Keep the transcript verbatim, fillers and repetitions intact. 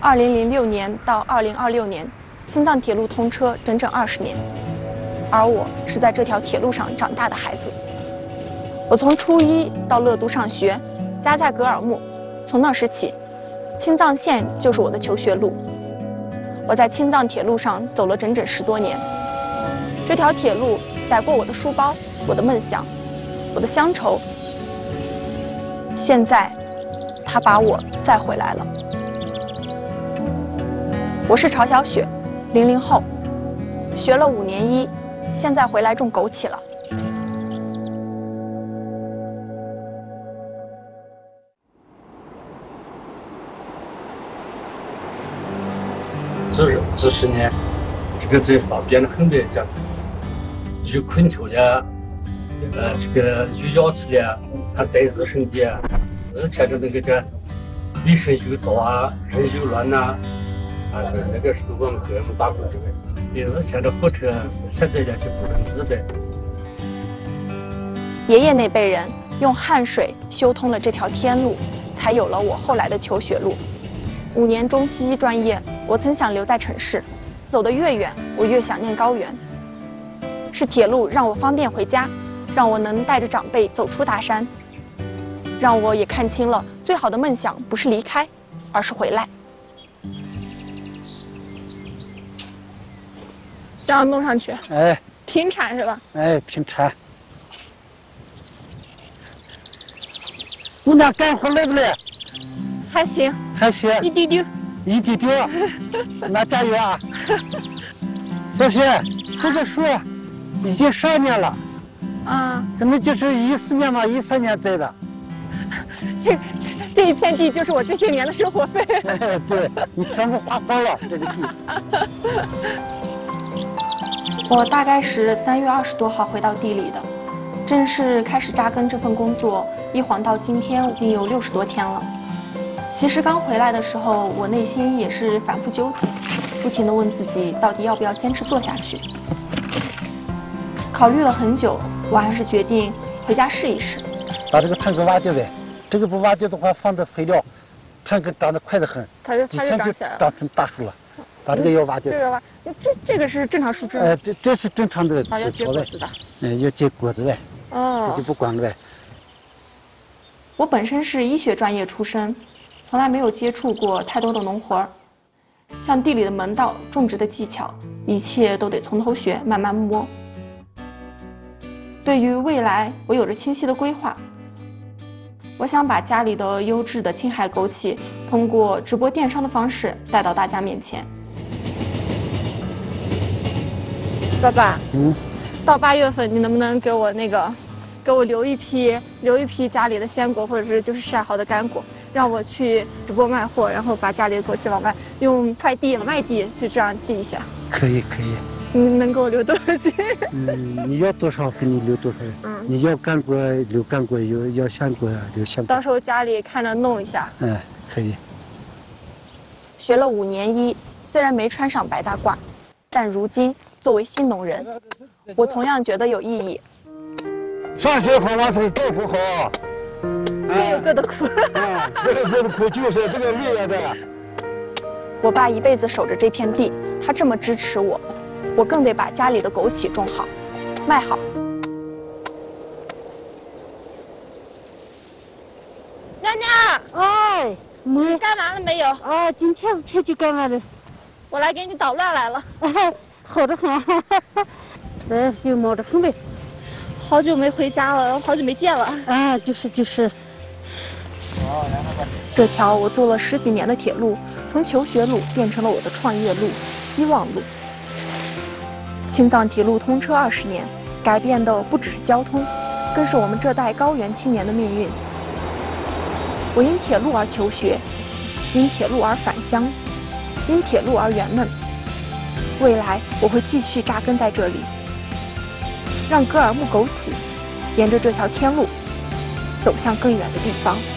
二零零六年到二零二六年，青藏铁路通车整整二十年，而我是在这条铁路上长大的孩子。我从初一到乐都上学，家在格尔木，从那时起，青藏线就是我的求学路。我在青藏铁路上走了整整十多年，这条铁路载过我的书包、我的梦想、我的乡愁。现在，它把我载回来了。我是曹小雪，零零后，学了五年医，现在回来种枸杞了。 这这十年，这个这方便了很多家庭，有困球的，呃，这个有药吃的，还带日升的，日前的那个这卫生又糟啊，人又乱呐，啊，那个是我们给我们打工这个，比日前的火车现在呢就不能日的。 爷爷那辈人用汗水修通了这条天路，才有了我后来的求学路。五年中西医专业，我曾想留在城市，走得越远，我越想念高原。是铁路让我方便回家，让我能带着长辈走出大山，让我也看清了最好的梦想不是离开，而是回来。这样弄上去， 哎， 平铲是吧？ 哎，平铲。你俩干活累不累？ 还行， 还行， 一丢丢， 一丢丢，那加油啊！小雪，这个树已经十二年了， 啊， 可能就是一四年嘛，一三年栽的。 这这一片地就是我这些年的生活费。 哎，对，你全部花光了这个地。 我大概是三月二十多号回到地里的，正式开始扎根这份工作，一晃到今天已经有六十多天了。其实刚回来的时候，我内心也是反复纠结，不停地问自己到底要不要坚持做下去。考虑了很久，我还是决定回家试一试。 把这个铲根挖掉呗，这个不挖掉的话，放的肥料，铲根长得快得很， 它就它就几天就长起来了， 长成大树了。把这个要挖掉。 这个挖，这这个是正常树枝。 哎，这这是正常的。 啊，要结果子的。 嗯，要结果子呗。 哦。 这就不管了呗。 我本身是医学专业出身，从来没有接触过太多的农活儿，像地里的门道、种植的技巧，一切都得从头学，慢慢摸。对于未来，我有着清晰的规划。我想把家里的优质的青海枸杞，通过直播电商的方式带到大家面前。爸爸， 嗯， 到八月份你能不能给我那个，给我留一批，留一批家里的鲜果，或者是就是晒好的干果，让我去直播卖货，然后把家里的枸杞往外用快递、外地去这样寄一下。 可以，可以。 你能给我留多少斤？ 嗯，你要多少给你留多少。嗯，你要干果留干果，有要鲜果留鲜果。 到时候家里看着弄一下。 嗯，可以。 学了五年医，虽然没穿上白大褂，但如今作为新农人，我同样觉得有意义。 上学好，完事干活好。 各有各的苦。 啊，各有各的苦，就是这个累呀的。 我爸一辈子守着这片地，他这么支持我，我更得把家里的枸杞种好，卖好。 娘娘， 哎，你干完了没有？ 啊，今天是天气干完的， 我来给你捣乱来了。 哎，好着很，这就忙着很呗。 好久没回家了，好久没见了。 啊，就是就是。 这条我做了十几年的铁路，从求学路变成了我的创业路、希望路。青藏铁路通车二十年，改变的不只是交通，更是我们这代高原青年的命运。我因铁路而求学，因铁路而返乡，因铁路而圆梦。未来我会继续扎根在这里，让格尔木枸杞沿着这条天路走向更远的地方。